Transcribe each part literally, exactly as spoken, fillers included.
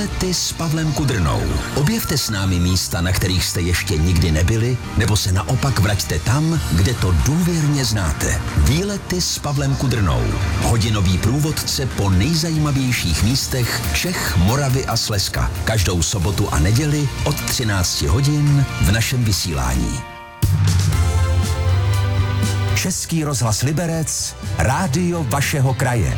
Ty s Pavlem Kudrnou. Objevte s námi místa, na kterých jste ještě nikdy nebyli, nebo se naopak vraťte tam, kde to důvěrně znáte. Výlety s Pavlem Kudrnou. Hodinový průvodce po nejzajímavějších místech Čech, Moravy a Slezska. Každou sobotu a neděli od třinácti hodin v našem vysílání. Český rozhlas Liberec, rádio vašeho kraje.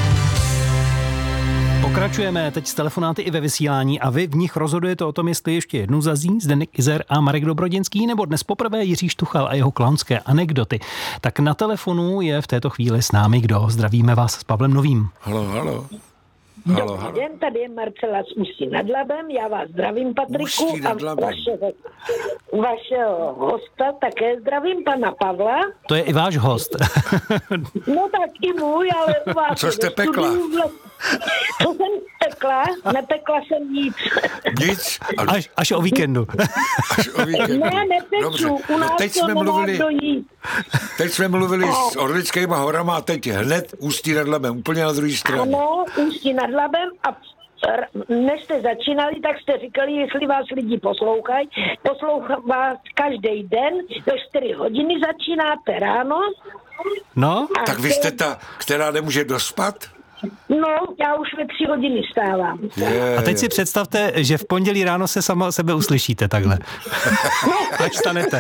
Pokračujeme teď s telefonáty i ve vysílání a vy v nich rozhodujete o tom, jestli ještě jednou zazní Zdeněk Izer a Marek Dobrodinský, nebo dnes poprvé Jiří Štuchal a jeho klaunské anekdoty. Tak na telefonu je v této chvíli s námi kdo? Zdravíme vás s Pavlem Novým. Halo, halo. Halo, Dobrý halo. den, tady je Marcela z Ústí nad Labem, já vás zdravím, Patriku, a vašeho, vašeho hosta také zdravím, pana Pavla. To je i váš host. No tak i můj, ale u vás... Co jste pekla? Co jsem pekla? Nepekla jsem nic. Nic? Ale... Až, až o víkendu. Až o víkendu. Ne, nepeču, u nás no teď to jsme nemá mluvili, kdo jít. Teď jsme mluvili no. s Orlickýma horama a teď hned Ústí nad Labem, úplně na druhé straně. Ano, Ústí nad Labem a než jste začínali, tak jste říkali, jestli vás lidi poslouchají. Poslouchám vás každý den, do čtyři hodiny začínáte ráno. No? Tak vy jste ta, která nemůže dospat? No, já už ve tři hodiny stávám. Je, a teď si představte, že v pondělí ráno se sama sebe uslyšíte takhle. Až stanete.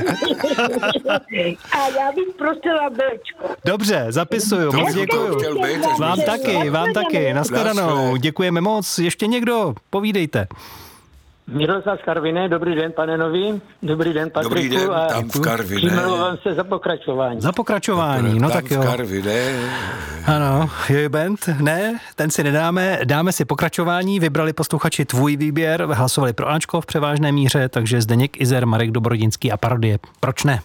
A já bych prosila Bčko. Dobře, zapisuju, moc děkuju. Vám taky, vám taky, nashledanou. Děkujeme moc. Ještě někdo? Povídejte. Miroslav z Karviné, dobrý den, pane Nový, dobrý den, Patriku. Dobrý den, tam v Karviné. Přimlouvám se za pokračování. Za pokračování, no tam tak jo. v Karviné. Ano, Jojo Band, ne, ten si nedáme, dáme si pokračování, vybrali posluchači tvůj výběr, hlasovali pro Ačko v převážné míře, takže Zdeněk Izer, Marek Dobrodinský a parodie. Proč ne?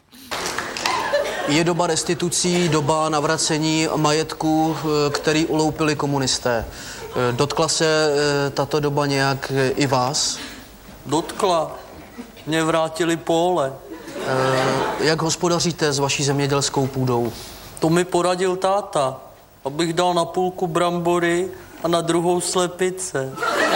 Je doba restitucí, doba navracení majetku, který uloupili komunisté. Dotkla se tato doba nějak i vás? Dotkla. Mě vrátili pole. E, jak hospodaříte s vaší zemědělskou půdou? To mi poradil táta, abych dal na půlku brambory a na druhou slepice.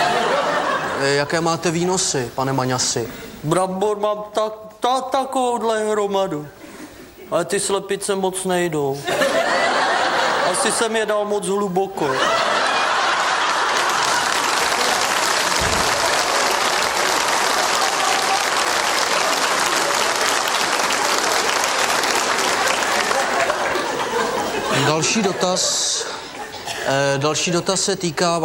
E, jaké máte výnosy, pane Maňasi? Brambor mám tak, ta, takovouhle hromadu. Ale ty slepice moc nejdou. Asi jsem je dal moc hluboko. Další dotaz, eh, další dotaz se týká